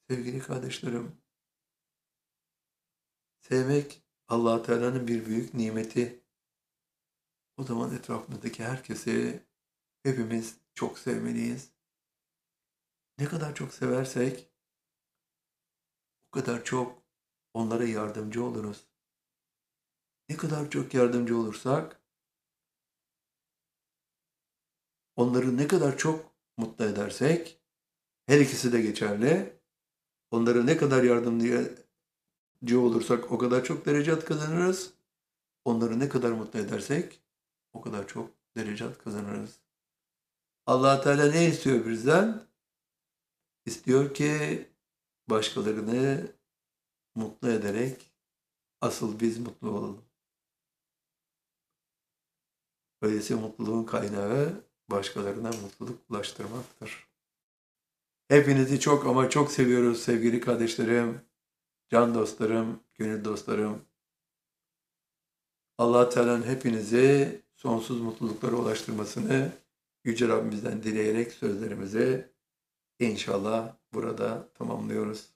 Sevgili kardeşlerim, sevmek Allah Teala'nın bir büyük nimeti. O zaman etrafımızdaki herkesi hepimiz çok sevmeliyiz. Ne kadar çok seversek o kadar çok onlara yardımcı oluruz. Ne kadar çok yardımcı olursak onları ne kadar çok mutlu edersek her ikisi de geçerli. Onlara ne kadar yardımcı olursak o kadar çok derecat kazanırız. Onları ne kadar mutlu edersek o kadar çok derecat kazanırız. Allah Teala ne istiyor bizden? İstiyor ki başkalarını mutlu ederek asıl biz mutlu olalım. Öyleyse mutluluğun kaynağı başkalarına mutluluk ulaştırmaktır. Hepinizi çok ama çok seviyoruz sevgili kardeşlerim, can dostlarım, gönül dostlarım. Allah Teala'nın hepinizi sonsuz mutluluklara ulaştırmasını Yüce Rabbimizden dileyerek sözlerimizi İnşallah burada tamamlıyoruz.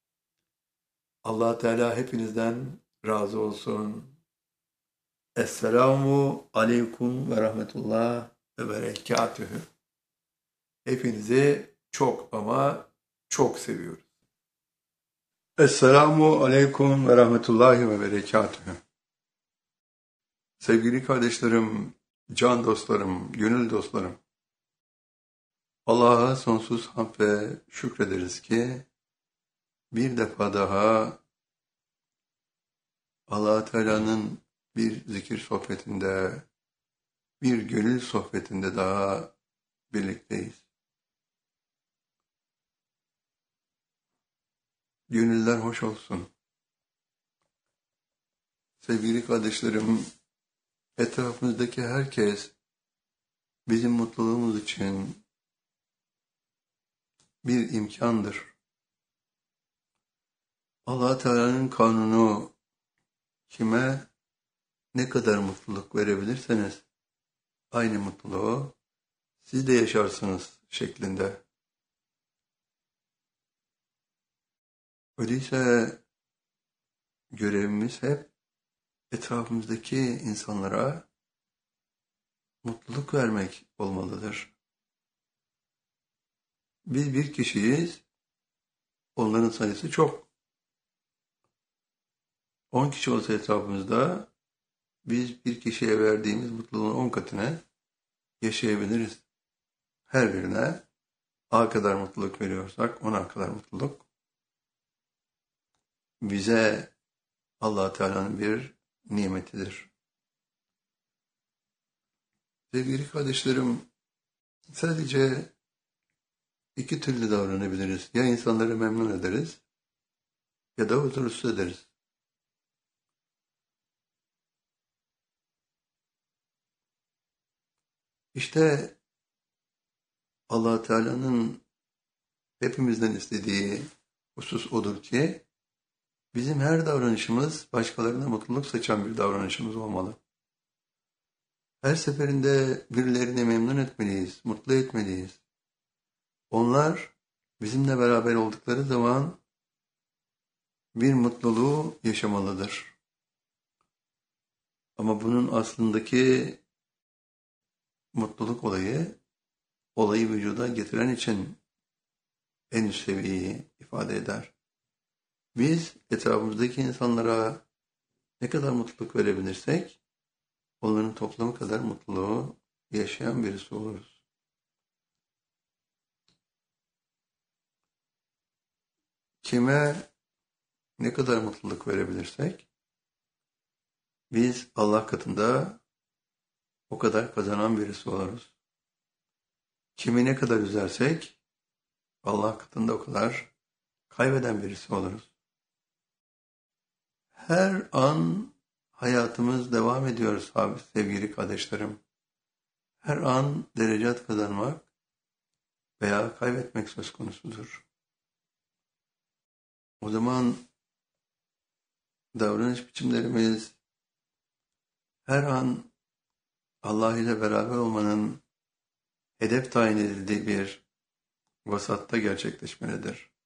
Allah Teala hepinizden razı olsun. Esselamu aleyküm ve rahmetullah ve berekatühü. Hepinizi çok ama çok seviyoruz. Esselamu aleyküm ve rahmetullahi ve berekatühü. Sevgili kardeşlerim, can dostlarım, gönül dostlarım. Allah'a sonsuz hamd ve şükrederiz ki bir defa daha Allah Teala'nın bir zikir sohbetinde, bir gönül sohbetinde daha birlikteyiz. Gönüller hoş olsun. Sevgili kardeşlerim, etrafımızdaki herkes bizim mutluluğumuz için bir imkandır. Allah Teala'nın kanunu kime ne kadar mutluluk verebilirseniz aynı mutluluğu siz de yaşarsınız şeklinde. Öyleyse görevimiz hep etrafımızdaki insanlara mutluluk vermek olmalıdır. Biz bir kişiyiz, onların sayısı çok. 10 kişi olsa etrafımızda biz bir kişiye verdiğimiz mutluluğun 10 katını yaşayabiliriz. Her birine A kadar mutluluk veriyorsak 10'a kadar mutluluk bize Allah Teala'nın bir nimetidir. Sevgili kardeşlerim, sadece iki türlü davranabiliriz. Ya insanları memnun ederiz ya da huzursuz ederiz. İşte Allah Teala'nın hepimizden istediği husus odur ki bizim her davranışımız başkalarına mutluluk saçan bir davranışımız olmalı. Her seferinde birilerini memnun etmeliyiz, mutlu etmeliyiz. Onlar bizimle beraber oldukları zaman bir mutluluğu yaşamalıdır. Ama bunun aslındaki mutluluk olayı vücuda getiren için en üst seviyeyi ifade eder. Biz etrafımızdaki insanlara ne kadar mutluluk verebilirsek, onların toplamı kadar mutluluğu yaşayan birisi oluruz. Kime ne kadar mutluluk verebilirsek, biz Allah katında o kadar kazanan birisi oluruz. Kimi ne kadar üzersek, Allah katında o kadar kaybeden birisi oluruz. Her an hayatımız devam ediyor sevgili kardeşlerim. Her an derecat kazanmak veya kaybetmek söz konusudur. O zaman davranış biçimlerimiz her an Allah ile beraber olmanın hedef tayin edildiği bir vasatta gerçekleşmelidir.